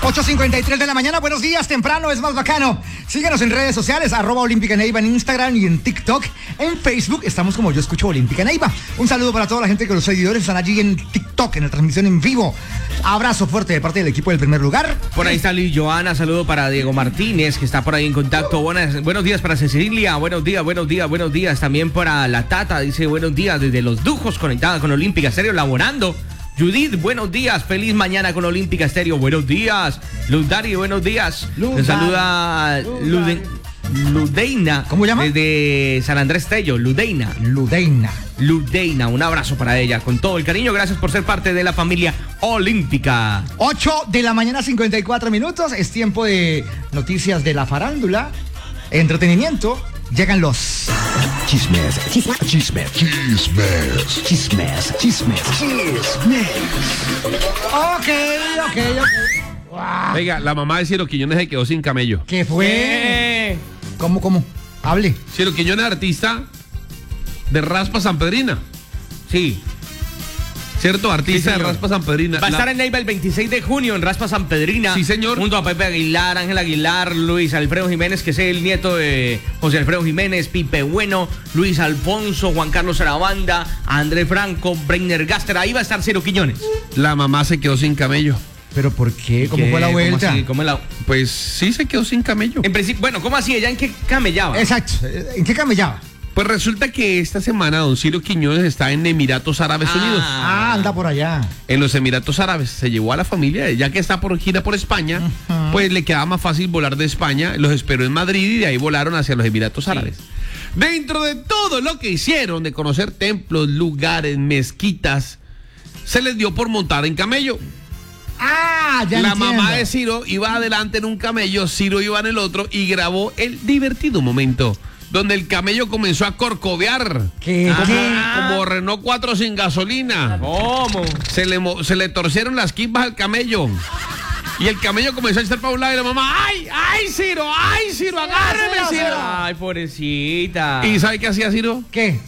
8:53 de la mañana, buenos días, temprano es más bacano. Síguenos en redes sociales, @Olímpica Neiva en Instagram y en TikTok. En Facebook estamos como Yo Escucho Olímpica Neiva. Un saludo para toda la gente que los seguidores están allí en TikTok, en la transmisión en vivo. Abrazo fuerte de parte del equipo del primer lugar. Por ahí está Liz Joana, saludo para Diego Martínez, que está por ahí en contacto. Buenos días para Cecilia, buenos días. También para la Tata, dice buenos días desde Los Dujos, conectada con Olímpica Estéreo, laborando. Judith, buenos días, feliz mañana con Olímpica Estéreo, buenos días. Luz Dari, buenos días. Te saluda Ludeina. ¿Cómo llama? Desde San Andrés Tello, Ludeina, un abrazo para ella, con todo el cariño, gracias por ser parte de la familia olímpica. 8:54 de la mañana, es tiempo de noticias de la farándula, entretenimiento, llegan los... Chismes. Ok. Wow. Venga, la mamá de Ciro Quiñones se quedó sin camello. ¿Qué fue? ¿Cómo? Hable. Ciro Quiñones, artista de Raspa Sanpedrina. Sí. ¿Cierto? Artista Sí, de Raspa Sanpedrina. Va a estar en Neiva el 26 de junio en Raspa Sanpedrina. Sí, señor. Junto a Pepe Aguilar, Ángel Aguilar, Luis Alfredo Jiménez, que es el nieto de José Alfredo Jiménez, Pipe Bueno, Luis Alfonso, Juan Carlos Sarabanda, André Franco, Breiner Gaster. Ahí va a estar Ciro Quiñones. La mamá se quedó sin camello. ¿Pero por qué? ¿Cómo fue la vuelta? Pues sí se quedó sin camello. En principio, bueno, ¿cómo así? ¿Ella en qué camellaba? Exacto. ¿En qué camellaba? Pues resulta que esta semana don Ciro Quiñones está en Emiratos Árabes Unidos. Anda por allá. En los Emiratos Árabes. Se llevó a la familia, ya que está por gira por España, pues le quedaba más fácil volar de España. Los esperó en Madrid y de ahí volaron hacia los Emiratos Árabes. Dentro de todo lo que hicieron, de conocer templos, lugares, mezquitas, se les dio por montar en camello. Ya la entiendo. mamá de Ciro iba adelante en un camello, Ciro iba en el otro y grabó el divertido momento donde el camello comenzó a corcovear. ¿Qué? Como Renault 4 sin gasolina. ¿Cómo? Se le torcieron las quimbas al camello. Y el camello comenzó a echar para un lado y la mamá, ¡ay, Ciro, agárreme, Ciro! Ay, pobrecita. ¿Y sabe qué hacía Ciro? ¿Qué?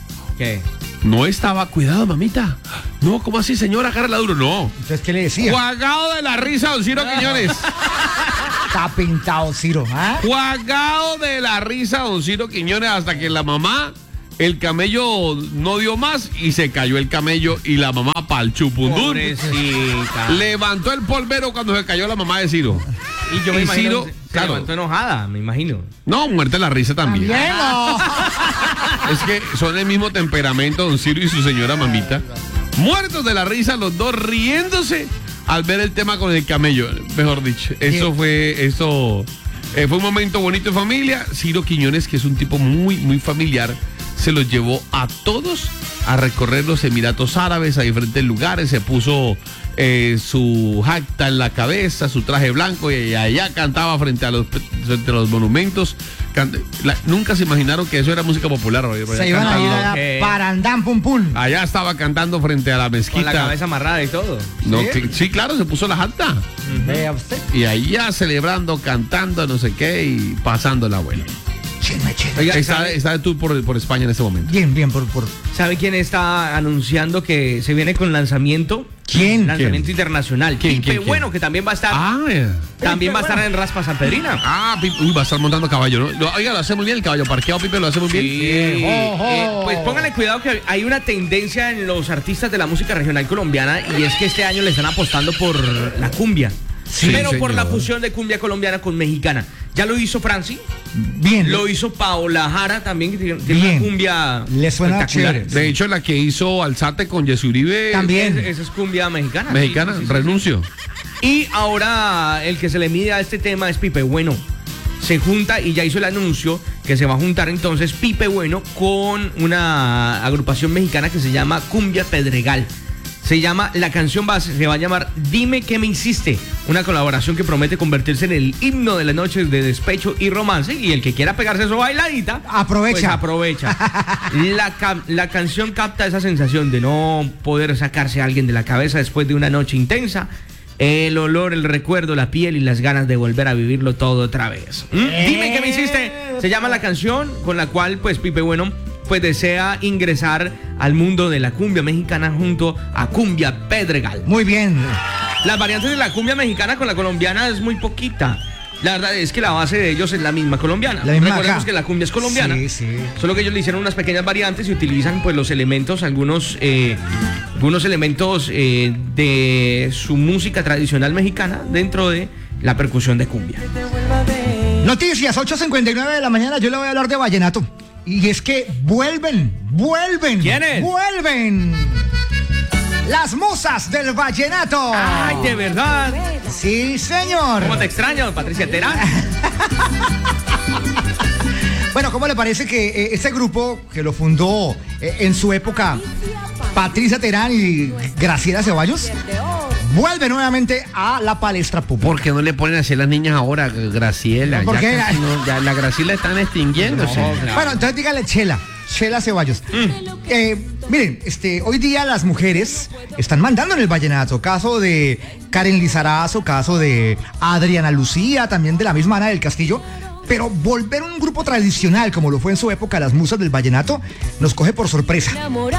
No estaba, cuidado, mamita. No, ¿cómo así, señora? Agárrala duro. No. Entonces, ¿qué le decía? Guagado de la risa, don Ciro Quiñones. Está pintado, Ciro, ¿ah? Guagado de la risa, don Ciro Quiñones, hasta que la mamá, el camello no dio más y se cayó el camello y la mamá pa'l chupundún. Pobrecita. Levantó el polvero cuando se cayó la mamá de Ciro. Y yo me imagino Ciro, se levantó enojada, me imagino. No, muerte de la risa también. No. Es que son el mismo temperamento, don Ciro y su señora mamita. Muertos de la risa, los dos riéndose al ver el tema con el camello. Mejor dicho, fue un momento bonito en familia. Ciro Quiñones, que es un tipo muy familiar, se los llevó a todos a recorrer los Emiratos Árabes a diferentes lugares. Se puso su jacta en la cabeza, su traje blanco, y allá cantaba frente a los monumentos. Nunca se imaginaron que eso era música popular. Se iban a ir allá para andar pum pum. Allá estaba cantando frente a la mezquita. Con la cabeza amarrada y todo. No, sí, claro, se puso la jacta. Vea usted. Y ahí ya celebrando, cantando, no sé qué, y pasando la buena. Oiga, está de tour por España en este momento. Bien, ¿Sabe quién está anunciando que se viene con lanzamiento? ¿Quién? Lanzamiento internacional. ¿Quién? Bueno, que también va a estar. También va a estar en Raspa Sanpedrina. Va a estar montando caballo, ¿no? Oiga, lo hace muy bien el caballo parqueado, Pipe, lo hace muy bien. Sí. Pues pónganle cuidado que hay una tendencia en los artistas de la música regional colombiana, y es que este año le están apostando por la cumbia. Sí, pero señor. por la fusión de cumbia colombiana con mexicana. Ya lo hizo Franci. Bien. Lo hizo Paola Jara también, que tiene una cumbia. Le suena espectacular. chévere. De hecho, la que hizo Alzate con Jessy Uribe. También. Esa es cumbia mexicana. Mexicana, Sí. renuncio. Y ahora el que se le mide a este tema es Pipe Bueno. Se junta y ya hizo el anuncio que se va a juntar entonces Pipe Bueno con una agrupación mexicana que se llama Cumbia Pedregal. La canción se va a llamar Dime qué me hiciste. Una colaboración que promete convertirse en el himno de las noches de despecho y romance. Y el que quiera pegarse su bailadita, aprovecha. Pues aprovecha. La canción capta esa sensación de no poder sacarse a alguien de la cabeza después de una noche intensa. El olor, el recuerdo, la piel y las ganas de volver a vivirlo todo otra vez. Dime qué me hiciste. Se llama la canción con la cual pues Pipe Bueno pues desea ingresar al mundo de la cumbia mexicana junto a Cumbia Pedregal. Muy bien. las variantes de la cumbia mexicana con la colombiana es muy poquita. La verdad es que la base de ellos es la misma colombiana. La misma Recordemos acá. que la cumbia es colombiana. Sí, sí. Solo que ellos le hicieron unas pequeñas variantes y utilizan pues los elementos, algunos elementos de su música tradicional mexicana dentro de la percusión de cumbia. Noticias, 8:59 de la mañana, yo le voy a hablar de vallenato. Y es que vuelven. ¿Quiénes? Vuelven. Las musas del vallenato. Ay, de verdad. Sí, señor. ¿Cómo te extraño, Patricia Terán? Bueno, ¿cómo le parece que este grupo que lo fundó en su época Patricia Terán y Graciela Ceballos vuelve nuevamente a la palestra pública? ¿Por qué no le ponen así a las niñas ahora, Graciela? ¿Por Ya qué? casi no, ya la Graciela están extinguiéndose. No, claro. Bueno, entonces dígale Chela Ceballos. Miren, hoy día las mujeres están mandando en el vallenato. Caso de Karen Lizarazo, caso de Adriana Lucía, también de la misma Ana del Castillo. Pero volver a un grupo tradicional, como lo fue en su época las musas del vallenato, nos coge por sorpresa.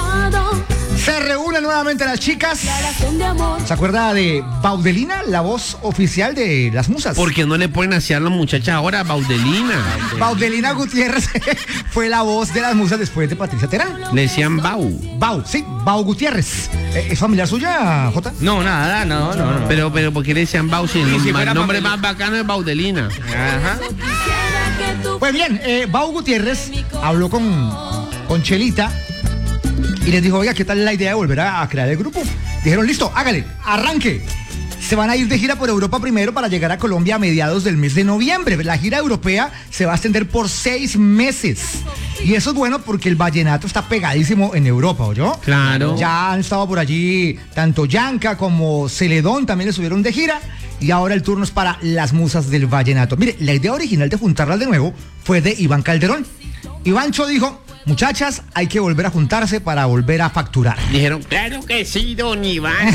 Se reúnen nuevamente las chicas. ¿Se acuerda de Baudelina, la voz oficial de las musas? ¿Por qué no le ponen así a las muchachas ahora, Baudelina? Baudelina Gutiérrez fue la voz de las musas después de Patricia Terán. Le decían Bau. Bau Gutiérrez. ¿Es familiar suya, Jota? No, nada, no. Pero ¿por qué le decían Bau si Sí, si el fuera nombre familia. más bacano es Baudelina? Ajá. Pues bien, Bau Gutiérrez habló con Chelita y les dijo, oiga, ¿qué tal la idea de volver a crear el grupo? Dijeron, listo, hágale, arranque. Se van a ir de gira por Europa primero para llegar a Colombia a mediados del mes de noviembre. La gira europea se va a extender por 6 meses. Y eso es bueno porque el vallenato está pegadísimo en Europa, ¿oyó? Claro. Ya han estado por allí tanto Yanka como Celedón, también le subieron de gira. Y ahora el turno es para las musas del vallenato. Mire, la idea original de juntarlas de nuevo fue de Iván Calderón. Ivancho dijo, muchachas, hay que volver a juntarse para volver a facturar. Dijeron, claro que sí, don Iván.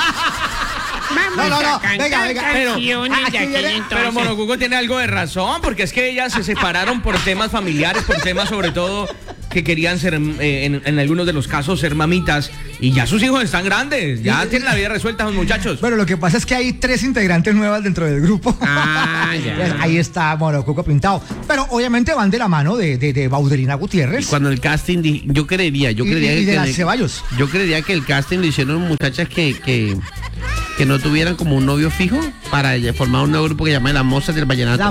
No, venga. Pero, aquí viene- Pero Monocuco tiene algo de razón, porque es que ellas se separaron por temas familiares, por temas sobre todo que querían ser, en algunos de los casos, ser mamitas, y ya sus hijos están grandes, ya tienen la vida resuelta los muchachos. Bueno, lo que pasa es que hay 3 integrantes nuevas dentro del grupo. Ah, ya. Ahí está Monocuco pintado. Pero obviamente van de la mano de Baudelina Gutiérrez. Cuando el casting, yo creería y de las Ceballos. Yo creería que el casting lo hicieron muchachas que no tuvieran como un novio fijo para formar un nuevo grupo que se llama Las Mozas del Vallenato.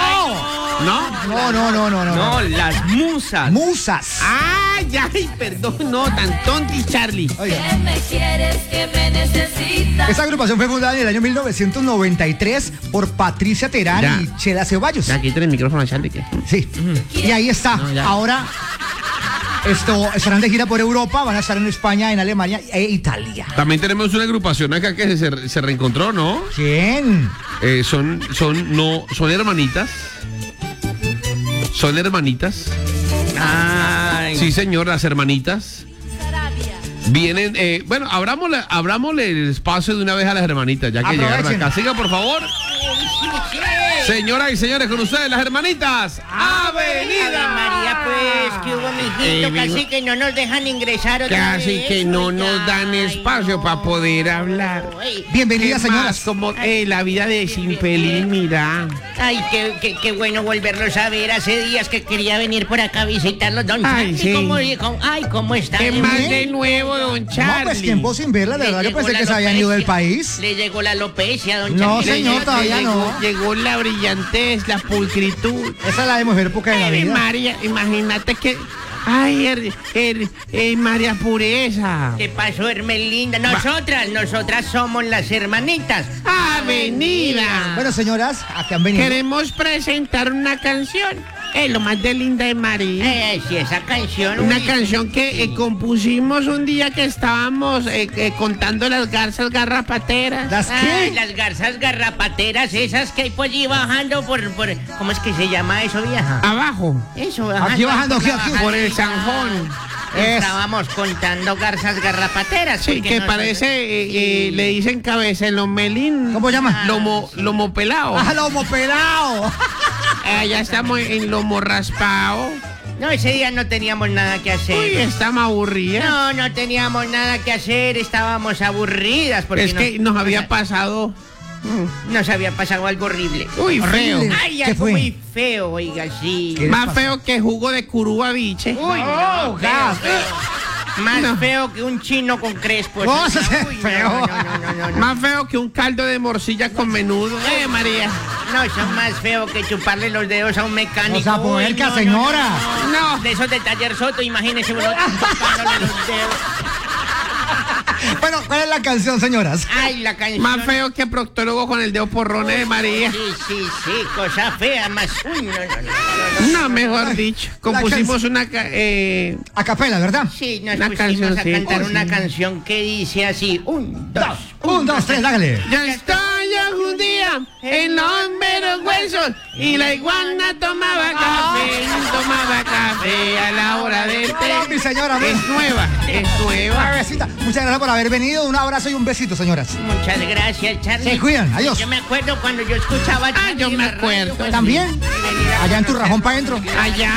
No, las musas. Musas. Ay, perdón, no, tan tonti, Charlie. Oiga. ¿Qué me quieres? ¿Qué me necesitas? Esta agrupación fue fundada en el año 1993 por Patricia Terán Ya. y Chela Ceballos. Ya, aquí tiene el micrófono, Charlie. ¿Qué? Sí. Y ahí está. No, ya. Ahora estarán de gira por Europa, van a estar en España, en Alemania e Italia. También tenemos una agrupación acá que se reencontró, ¿no? ¿Quién? Son hermanitas. Son hermanitas. Ay. Sí, señor, las hermanitas. Vienen, bueno, abrámosle el espacio de una vez a las hermanitas, ya que Aprovechen. llegaron acá. Siga, por favor. Señoras y señores, con ustedes, las hermanitas. ¡Avenida! María, pues, que hubo, mijito, mijo. casi que no nos dejan ingresar otra Casi vez, que no oiga. nos dan espacio Ay, para no. poder hablar. Ay, Bienvenidas, ¿Qué más? señoras. Como la vida de Simpelín, mira. Ay, qué bueno volverlos a ver. Hace días que quería venir por acá a visitarlos, don Ay, Charlie. sí. ¿Cómo están? ¿Qué más de nuevo, don Charlie? No, pues tiempo sin verla, de Le verdad yo llegó pensé la que se habían ido del alopecia. país. Le llegó la alopecia, don No, Charlie. señor, todavía no. Llegó la brillantez, la pulcritud. Esa es la de mejor época de la Ay, vida. María, imagínate que... Ay, María Pureza. ¿Qué pasó, Hermelinda? Nosotras somos las hermanitas. Avenida. Bueno, señoras, aquí han venido. Queremos presentar una canción. Lo más de linda de María. Sí, esa canción. Una uy. canción que compusimos un día que estábamos contando las garzas garrapateras. ¿Las Ay, qué? las garzas garrapateras, esas que hay por allí bajando por ¿cómo es que se llama eso, vieja? Abajo, Eso, Aquí bajando, aquí, aquí. por el Sanjón. Estábamos contando garzas garrapateras. Sí, porque que nosotros- parece, le dicen cabeza en lomelín. ¿Cómo llama? Lomo pelado. ¡Ah, lomo pelado! Ya estamos en lomo raspado. No, ese día no teníamos nada que hacer. Uy, estamos aburridas. No teníamos nada que hacer, estábamos aburridas porque Es que nos había pasado. nos había pasado algo horrible. Uy, feo. Horrible. Ay, ¿Qué algo fue? muy feo, oiga, sí. ¿Qué? Más feo que jugo de curuba, biche. Uy, no, gas. Más No. feo que un chino con crespos. No, eso es Uy, feo. No. Más feo que un caldo de morcilla con menudo. María. No, son más feos que chuparle los dedos a un mecánico. O sea, puerca, Uy, señora. No. De esos de Taller Soto, imagínese uno chupándole los dedos. Bueno, ¿cuál es la canción, señoras? Ay, la canción. Más feo que proctólogo con el dedo porrones de María. Sí, cosa fea, más. Uy, no. No, mejor dicho. Compusimos una. A capela, ¿verdad? Sí, nos Una pusimos canción, a sí. cantar Oh, una sí. canción que dice así: 1, 2. 1, 2, 3, hágale. Ya estoy un día en los meros huesos y la iguana tomaba café a la hora del Hola, mi té. señora. Es nueva. Suavecita. Muchas gracias por haber venido. Un abrazo y un besito, señoras. Muchas gracias, Charlie. Se cuidan. Adiós. Yo me acuerdo cuando yo escuchaba a Charlie yo en me la radio, acuerdo. pues, ¿También? y venir a- Allá en tu rajón para adentro. Allá.